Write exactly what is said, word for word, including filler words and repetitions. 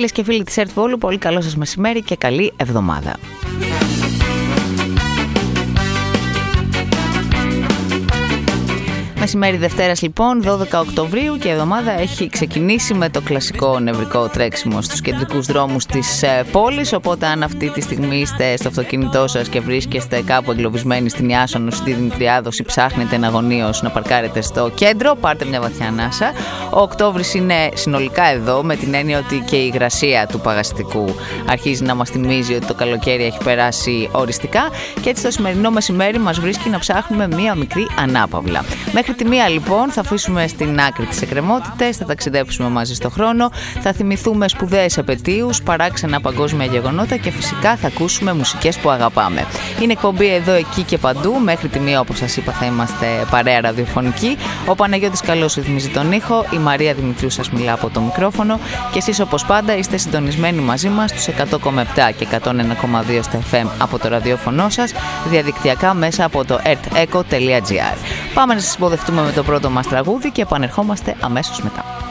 Φίλες και φίλοι της ΕΡΤ Βόλου, πολύ καλό σας μεσημέρι και καλή εβδομάδα. Μεσημέρι Δευτέρας λοιπόν, δώδεκα Οκτωβρίου, και η εβδομάδα έχει ξεκινήσει με το κλασικό νευρικό τρέξιμο στους κεντρικούς δρόμους της ε, πόλης, οπότε αν αυτή τη στιγμή είστε στο αυτοκίνητό σας και βρίσκεστε κάπου εγκλωβισμένοι στην Ιάσονο, στη Δημητριάδος ή ψάχνετε εναγωνίως να παρκάρετε στο κέντρο, πάρτε μια βαθιά ανάσα. Ο Οκτώβρης είναι συνολικά εδώ, με την έννοια ότι και η υγρασία του παγαστικού αρχίζει να μας θυμίζει ότι το καλοκαίρι έχει περάσει οριστικά, και έτσι το σημερινό μεσημέρι μας βρίσκει να ψάχνουμε μια μικρή ανάπαυλα. Μέχρι τη μία λοιπόν θα αφήσουμε στην άκρη τις εκκρεμότητες, θα ταξιδέψουμε μαζί στο χρόνο, θα θυμηθούμε σπουδαίες επετείους, παράξενα παγκόσμια γεγονότα και φυσικά θα ακούσουμε μουσικές που αγαπάμε. Είναι εκπομπή εδώ, εκεί και παντού. Μέχρι τη μία, όπως σας είπα, θα είμαστε παρέα ραδιοφωνική. Ο Παναγιώτης Καλός ρυθμίζει τον ήχο, η Μαρία Δημητρίου σας μιλά από το μικρόφωνο και εσείς όπως πάντα είστε συντονισμένοι μαζί μας στους εκατό κόμμα επτά και εκατόν ένα κόμμα δύο στα εφ εμ από το ραδιόφωνο σας, διαδικτυακά μέσα από το ερτ εκο τελεία τζι άρ. Πάμε να σας υποδεχτούμε με το πρώτο μας τραγούδι και επανερχόμαστε αμέσως μετά.